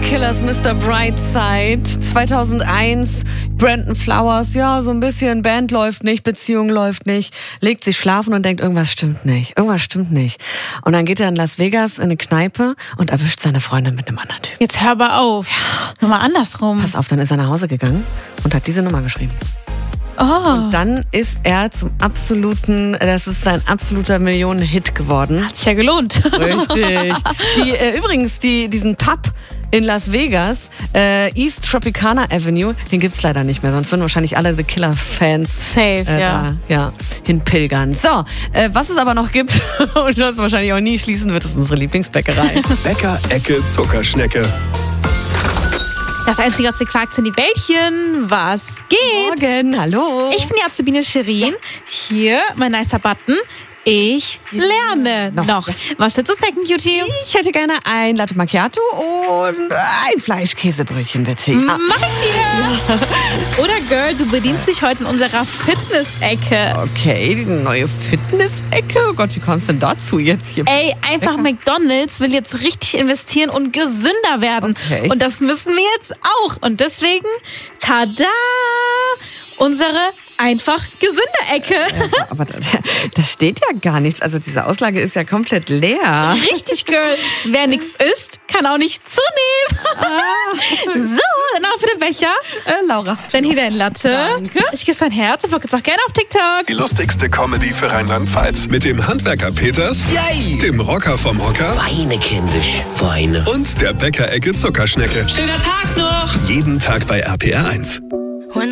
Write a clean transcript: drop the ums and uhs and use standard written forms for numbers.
Killers, Mr. Brightside. 2001, Brandon Flowers, ja, so ein bisschen, Band läuft nicht, Beziehung läuft nicht, legt sich schlafen und denkt, irgendwas stimmt nicht. Und dann geht er in Las Vegas in eine Kneipe und erwischt seine Freundin mit einem anderen Typ. Jetzt hör aber auf. Ja. Mal andersrum. Pass auf, dann ist er nach Hause gegangen und hat diese Nummer geschrieben. Oh. Und dann ist er das ist sein absoluter Millionen-Hit geworden. Hat sich ja gelohnt. Richtig. Übrigens, diesen Pub in Las Vegas, East Tropicana Avenue, den gibt's leider nicht mehr, sonst würden wahrscheinlich alle The Killer-Fans hinpilgern. So, was es aber noch gibt und was wahrscheinlich auch nie schließen wird, ist unsere Lieblingsbäckerei. Bäcker-Ecke Zuckerschnecke. Das Einzige aus den Clarks sind die Bällchen. Was geht? Morgen, hallo. Ich bin die Azubine Shirin. Hier, mein nicer Button. Ich lerne noch. Was willst du snacken, Cutie? Ich hätte gerne ein Latte Macchiato und ein Fleischkäsebrötchen, bitte. Mach ich dir. Ja. Oder Girl, du bedienst dich heute in unserer Fitness-Ecke. Okay, die neue Fitness-Ecke. Oh Gott, wie kommst du denn dazu jetzt hier? Ey, einfach McDonald's will jetzt richtig investieren und gesünder werden. Okay. Und das müssen wir jetzt auch. Und deswegen, tada, unsere einfach gesunde Ecke. Aber da steht ja gar nichts. Also diese Auslage ist ja komplett leer. Richtig, Girl. Wer nichts isst, kann auch nicht zunehmen. So, dann auch für den Becher. Laura. Dann hier dein Latte. Danke. Ich küsse dein Herz und folge jetzt auch gerne auf TikTok. Die lustigste Comedy für Rheinland-Pfalz. Mit dem Handwerker Peters, Yay! dem Rocker vom Hocker Weine, kindisch, Weine. und der Bäcker-Ecke Zuckerschnecke. Schöner Tag noch! Jeden Tag bei RPR 1.